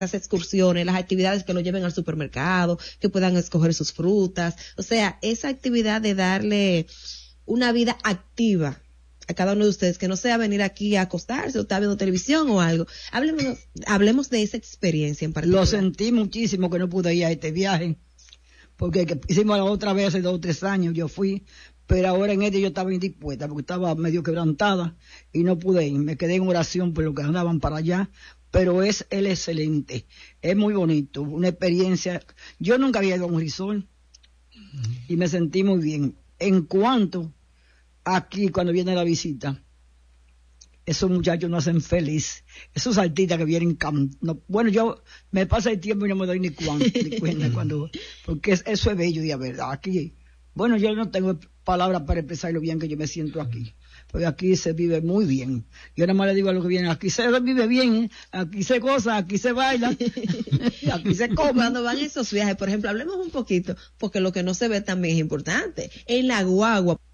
las excursiones, las actividades que lo lleven al supermercado, que puedan escoger sus frutas, o sea, esa actividad de darle una vida activa a cada uno de ustedes, que no sea venir aquí a acostarse o estar viendo televisión o algo. Hablemos de esa experiencia en particular. Lo sentí muchísimo que no pude ir a este viaje, porque que hicimos la otra vez hace 2 o 3 años, yo fui, pero ahora en este yo estaba indispuesta, porque estaba medio quebrantada y no pude ir. Me quedé en oración por lo que andaban para allá, pero es excelente, es muy bonito, una experiencia. Yo nunca había ido a un resort y me sentí muy bien. En cuanto aquí, cuando viene la visita, esos muchachos nos hacen feliz, esos artistas que vienen, bueno, yo me pasa el tiempo y no me doy ni cuenta cuando, porque eso es bello, de verdad. Aquí, bueno, yo no tengo palabras para expresar lo bien que yo me siento aquí, porque aquí se vive muy bien. Yo nada más le digo a los que vienen, aquí se vive bien, aquí se goza, aquí se baila, aquí se come. Cuando van esos viajes, por ejemplo, hablemos un poquito, porque lo que no se ve también es importante. En la guagua,